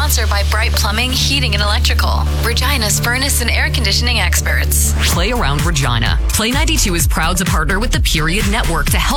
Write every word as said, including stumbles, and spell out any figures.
sponsored by Bright Plumbing, Heating, and Electrical, Regina's furnace and air conditioning experts. Play Around Regina. Play ninety-two is proud to partner with the Period Network to help